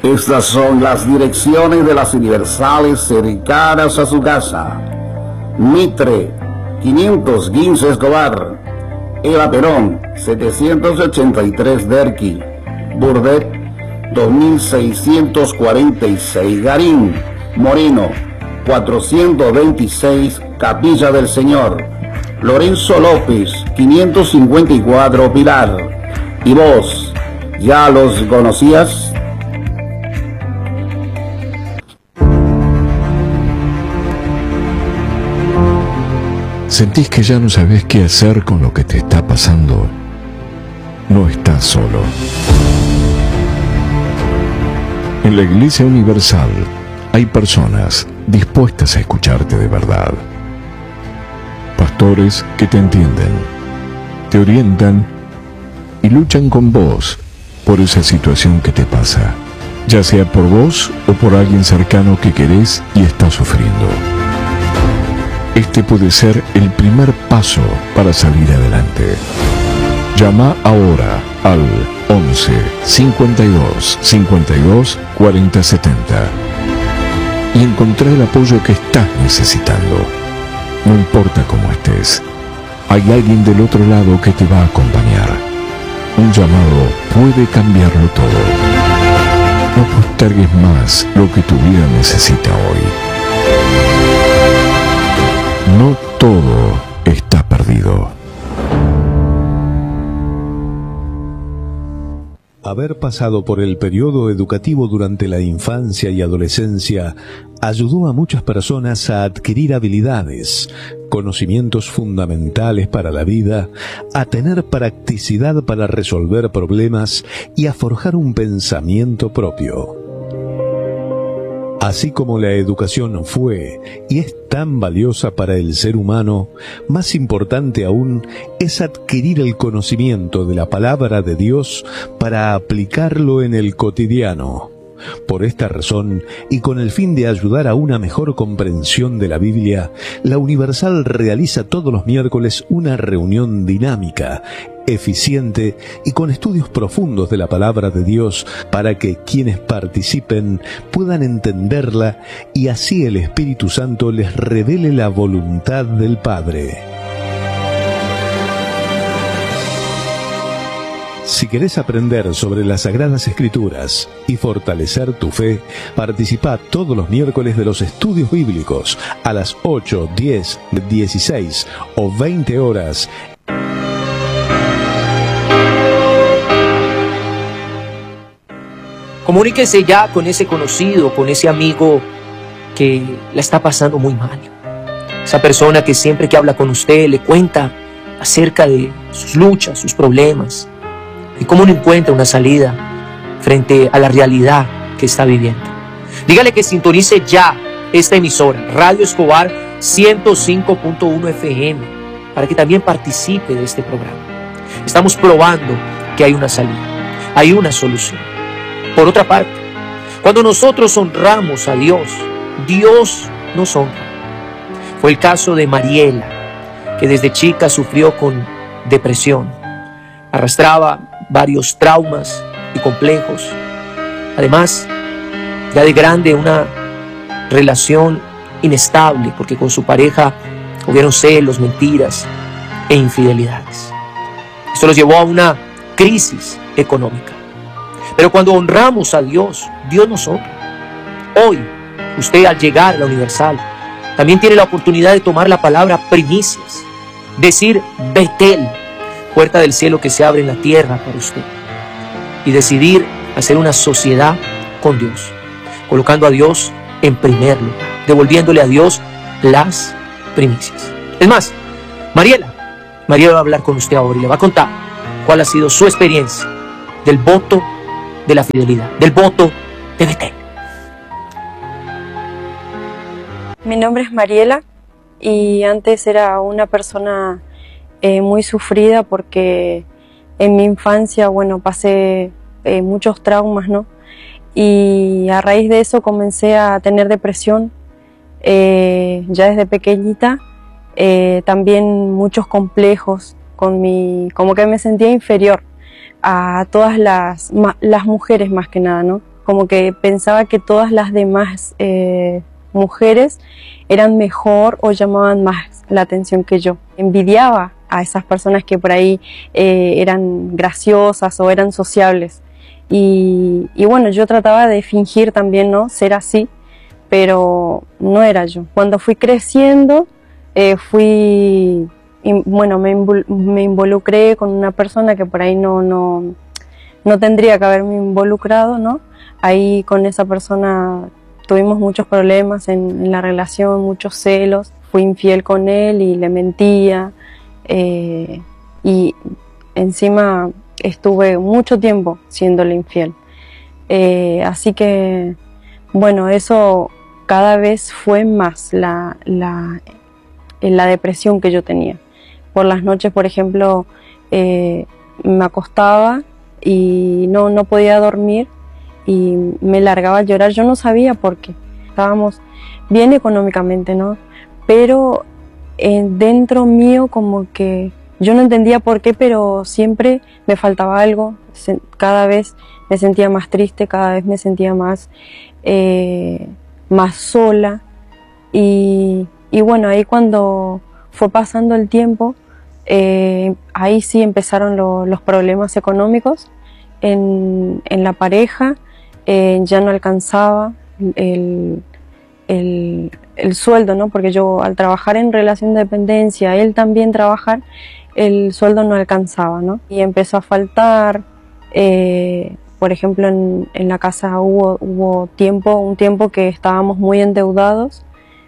Estas son las direcciones de las universales cercanas a su casa. Mitre, 515 Escobar. Eva Perón, 783 Derqui. Burdett, 2646 Garín. Moreno, 426 Capilla del Señor. Lorenzo López, 554 Pilar. ¿Y vos, ya los conocías? ¿Sentís que ya no sabés qué hacer con lo que te está pasando? No estás solo. En la Iglesia Universal hay personas dispuestas a escucharte de verdad. Pastores que te entienden, te orientan y luchan con vos por esa situación que te pasa, ya sea por vos o por alguien cercano que querés y está sufriendo. Este puede ser el primer paso para salir adelante. Llama ahora al 11 52 52 40 70 y encontrá el apoyo que estás necesitando. No importa cómo estés, hay alguien del otro lado que te va a acompañar. Un llamado puede cambiarlo todo. No postergues más lo que tu vida necesita hoy. No todo está perdido. Haber pasado por el periodo educativo durante la infancia y adolescencia ayudó a muchas personas a adquirir habilidades, conocimientos fundamentales para la vida, a tener practicidad para resolver problemas y a forjar un pensamiento propio. Así como la educación fue y es tan valiosa para el ser humano, más importante aún es adquirir el conocimiento de la palabra de Dios para aplicarlo en el cotidiano. Por esta razón, y con el fin de ayudar a una mejor comprensión de la Biblia, la Universal realiza todos los miércoles una reunión dinámica, eficiente y con estudios profundos de la palabra de Dios para que quienes participen puedan entenderla y así el Espíritu Santo les revele la voluntad del Padre. Si querés aprender sobre las Sagradas Escrituras y fortalecer tu fe, participa todos los miércoles de los estudios bíblicos a las 8, 10, 16 o 20 horas. Comuníquese ya con ese conocido, con ese amigo que la está pasando muy mal. Esa persona que siempre que habla con usted le cuenta acerca de sus luchas, sus problemas y cómo no encuentra una salida frente a la realidad que está viviendo. Dígale que sintonice ya esta emisora, Radio Escobar 105.1 FM, para que también participe de este programa. Estamos probando que hay una salida, hay una solución. Por otra parte, cuando nosotros honramos a Dios, Dios nos honra. Fue el caso de Mariela, que desde chica sufrió con depresión. Arrastraba varios traumas y complejos. Además, ya de grande, una relación inestable, porque con su pareja hubieron celos, mentiras e infidelidades. Esto los llevó a una crisis económica. Pero cuando honramos a Dios, Dios nos honra. Hoy, usted al llegar a la Universal, también tiene la oportunidad de tomar la palabra primicias, decir Betel, puerta del cielo que se abre en la tierra para usted, y decidir hacer una sociedad con Dios, colocando a Dios en primer lugar, devolviéndole a Dios las primicias. Es más, Mariela va a hablar con usted ahora y le va a contar cuál ha sido su experiencia del voto de la fidelidad, del voto de Betel. Mi nombre es Mariela y antes era una persona muy sufrida porque en mi infancia, bueno, pasé muchos traumas, ¿no? Y a raíz de eso comencé a tener depresión ya desde pequeñita, también muchos complejos como que me sentía inferior a todas las mujeres más que nada, ¿no? como que pensaba que todas las demás mujeres eran mejor o llamaban más la atención que yo. Envidiaba a esas personas que por ahí eran graciosas o eran sociables. Y bueno, yo trataba de fingir también, ¿no?, ser así, pero no era yo. Cuando fui creciendo, me involucré con una persona que por ahí no tendría que haberme involucrado, ¿no? Ahí con esa persona tuvimos muchos problemas en la relación, muchos celos. Fui infiel con él y le mentía. Y encima estuve mucho tiempo siéndole infiel. Así que, bueno, eso cada vez fue más la depresión que yo tenía. Por las noches, por ejemplo, me acostaba y no podía dormir y me largaba a llorar. Yo no sabía por qué. Estábamos bien económicamente, ¿no? Pero dentro mío como que yo no entendía por qué, pero siempre me faltaba algo. Cada vez me sentía más triste, cada vez me sentía más sola. Y bueno, ahí cuando fue pasando el tiempo, ahí sí empezaron los problemas económicos en la pareja. Ya no alcanzaba el sueldo, ¿no? Porque yo, al trabajar en relación de dependencia, él también trabajar, el sueldo no alcanzaba, ¿no? Y empezó a faltar. Por ejemplo, en la casa hubo un tiempo que estábamos muy endeudados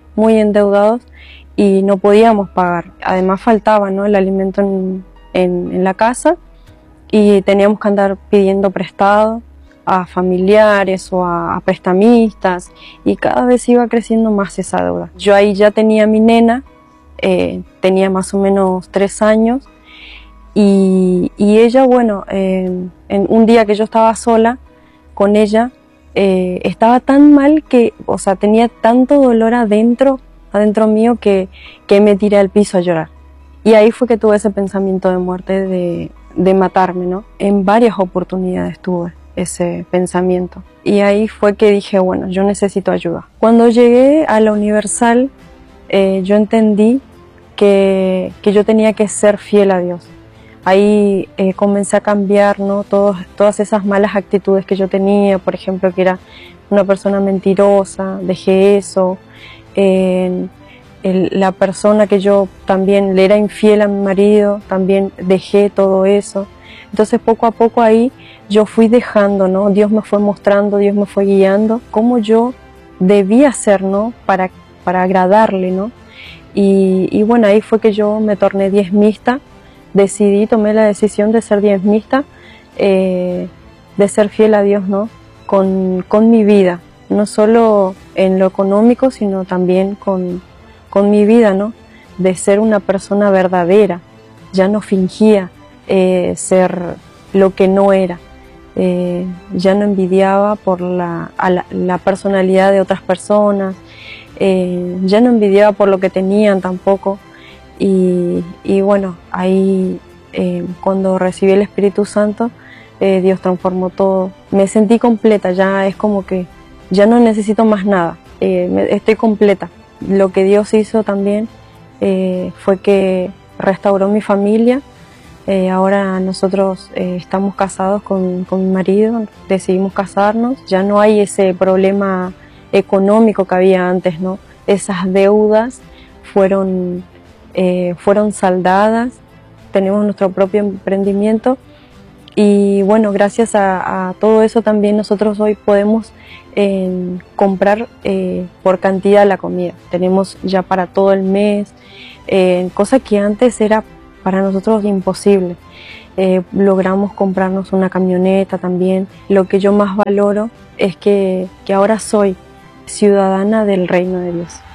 y no podíamos pagar. Además faltaba, ¿no?, el alimento en la casa y teníamos que andar pidiendo prestado a familiares o a prestamistas, y cada vez iba creciendo más esa deuda. Yo ahí ya tenía a mi nena, tenía más o menos 3 años, y ella, bueno, en un día que yo estaba sola con ella, estaba tan mal que, o sea, tenía tanto dolor adentro mío que me tiré al piso a llorar. Y ahí fue que tuve ese pensamiento de muerte, de matarme, ¿no? En varias oportunidades tuve ese pensamiento. Y ahí fue que dije, bueno, yo necesito ayuda. Cuando llegué a la Universal, yo entendí que yo tenía que ser fiel a Dios. Ahí comencé a cambiar, ¿no?, todas esas malas actitudes que yo tenía. Por ejemplo, que era una persona mentirosa, dejé eso. La persona que yo también le era infiel a mi marido, también dejé todo eso. Entonces poco a poco ahí yo fui dejando, ¿no? Dios me fue mostrando, Dios me fue guiando cómo yo debía hacer, ¿no?, para agradarle, ¿no? Y bueno, ahí fue que yo me torné diezmista. Tomé la decisión de ser diezmista, de ser fiel a Dios, ¿no?, con mi vida, no solo en lo económico, sino también con mi vida, ¿no?, de ser una persona verdadera. Ya no fingía ser lo que no era. Ya no envidiaba por la personalidad de otras personas, ya no envidiaba por lo que tenían tampoco. Y bueno, ahí cuando recibí el Espíritu Santo, Dios transformó todo. Me sentí completa, ya es como que ya no necesito más nada, estoy completa. Lo que Dios hizo también fue que restauró mi familia. Ahora nosotros estamos casados con mi marido, decidimos casarnos. Ya no hay ese problema económico que había antes, ¿no? Esas deudas fueron saldadas, tenemos nuestro propio emprendimiento y bueno, gracias a todo eso también nosotros hoy podemos comprar por cantidad la comida. Tenemos ya para todo el mes, cosa que antes era para nosotros imposible. Logramos comprarnos una camioneta también. Lo que yo más valoro es que ahora soy ciudadana del reino de Dios.